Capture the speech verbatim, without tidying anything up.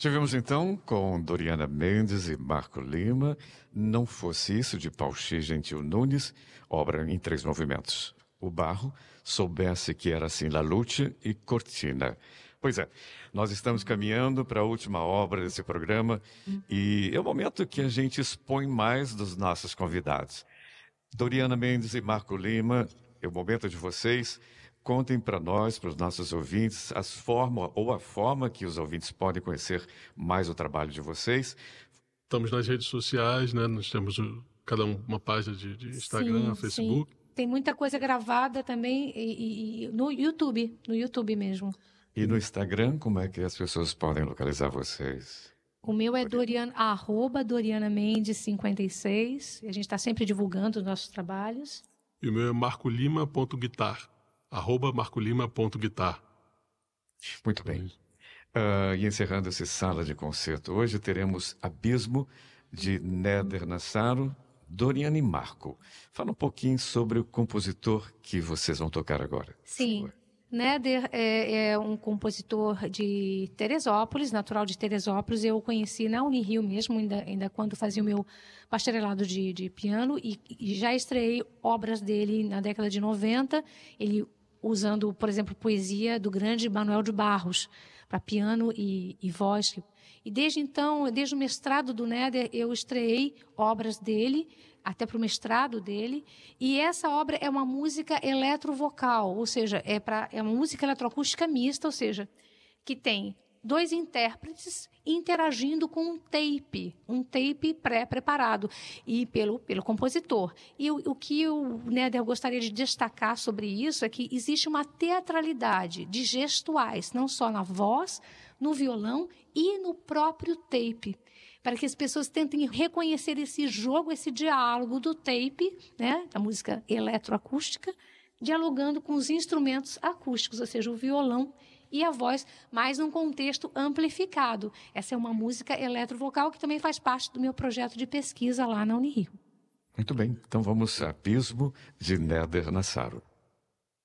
Tivemos então com Doriana Mendes e Marco Lima, Não Fosse Isso, de Pauxi Gentil Nunes, obra em três movimentos. O Barro, Soubesse Que Era Assim La Lute e Cortina. Pois é, nós estamos caminhando para a última obra desse programa e é o momento que a gente expõe mais dos nossos convidados. Doriana Mendes e Marco Lima, é o momento de vocês. Contem para nós, para os nossos ouvintes, as forma ou a forma que os ouvintes podem conhecer mais o trabalho de vocês. Estamos nas redes sociais, né? Nós temos o, cada um uma página de, de Instagram, sim, Facebook. Sim. Tem muita coisa gravada também e, e, no YouTube, no YouTube mesmo. E no Instagram, como é que as pessoas podem localizar vocês? O meu é Doriana, arroba Doriana Mendes cinquenta e seis. A gente está sempre divulgando os nossos trabalhos. E o meu é marcolima ponto guitar. Arroba marcolima.guitar. Muito bem. Uh, e encerrando essa sala de concerto, hoje teremos Abismo, de Néder Nassaro, Doriana e Marco. Fala um pouquinho sobre o compositor que vocês vão tocar agora. Sim. Néder é, é um compositor de Teresópolis, natural de Teresópolis. Eu o conheci na Unirio mesmo, ainda, ainda quando fazia o meu bacharelado de, de piano, e, e já estreiei obras dele na década de noventa. Ele usando, por exemplo, poesia do grande Manuel de Barros, para piano e, e voz. E desde então, desde o mestrado do Néder, eu estreiei obras dele, até para o mestrado dele, e essa obra é uma música eletrovocal, ou seja, é, pra, é uma música eletroacústica mista, ou seja, que tem dois intérpretes interagindo com um tape, um tape pré-preparado e pelo, pelo compositor. E o, o que o Néder gostaria de destacar sobre isso é que existe uma teatralidade de gestuais, não só na voz, no violão e no próprio tape, para que as pessoas tentem reconhecer esse jogo, esse diálogo do tape, né, da música eletroacústica, dialogando com os instrumentos acústicos, ou seja, o violão e a voz, mas num contexto amplificado. Essa é uma música eletrovocal que também faz parte do meu projeto de pesquisa lá na Unirio. Muito bem, então vamos a Abismo, de Néder Nassaro.